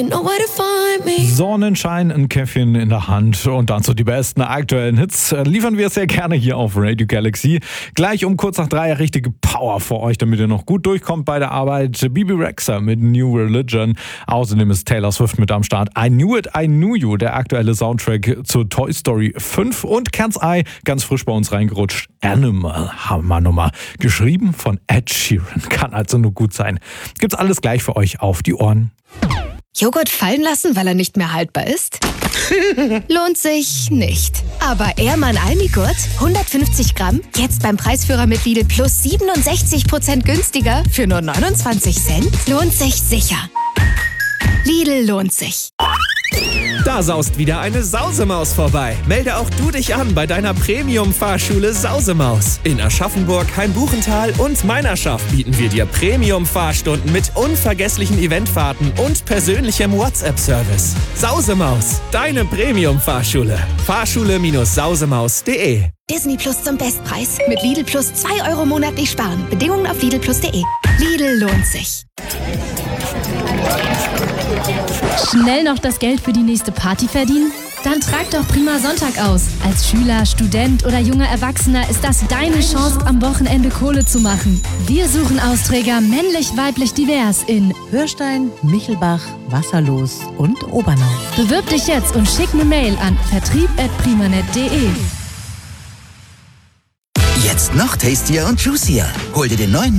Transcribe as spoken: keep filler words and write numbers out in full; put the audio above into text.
You know where to find me. Sonnenschein, ein Käffchen in der Hand und dann so die besten aktuellen Hits liefern wir sehr gerne hier auf Radio Galaxy. Gleich um kurz nach drei richtige Power für euch, damit ihr noch gut durchkommt bei der Arbeit. Bebe Rexha mit New Religion. Außerdem ist Taylor Swift mit am Start. I Knew It, I Knew You, der aktuelle Soundtrack zur Toy Story fünf. Und Cat's Eye, ganz frisch bei uns reingerutscht. Animal, Hammernummer. Geschrieben von Ed Sheeran. Kann also nur gut sein. Gibt's alles gleich für euch auf die Ohren. Joghurt fallen lassen, weil er nicht mehr haltbar ist? Lohnt sich nicht. Aber Ehrmann Almigurt, hundertfünfzig Gramm, jetzt beim Preisführer mit Lidl Plus siebenundsechzig Prozent günstiger für nur neunundzwanzig Cent? Lohnt sich sicher. Lidl lohnt sich. Da saust wieder eine Sausemaus vorbei. Melde auch du dich an bei deiner Premium-Fahrschule Sausemaus. In Aschaffenburg, Hainbuchental und Meinerschaft bieten wir dir Premium-Fahrstunden mit unvergesslichen Eventfahrten und persönlichem WhatsApp-Service. Sausemaus, deine Premium-Fahrschule. Fahrschule-sausemaus punkt de. Disney Plus zum Bestpreis. Mit Lidl Plus zwei Euro monatlich sparen. Bedingungen auf lidl plus punkt de. Lidl lohnt sich. Schnell noch das Geld für die nächste Party verdienen? Dann trag doch Prima Sonntag aus. Als Schüler, Student oder junger Erwachsener ist das deine Chance, am Wochenende Kohle zu machen. Wir suchen Austräger männlich, weiblich, divers in Hörstein, Michelbach, Wasserlos und Obernau. Bewirb dich jetzt und schick eine Mail an vertrieb at primanet punkt de. Jetzt noch tastier und juicier. Hol dir den neuen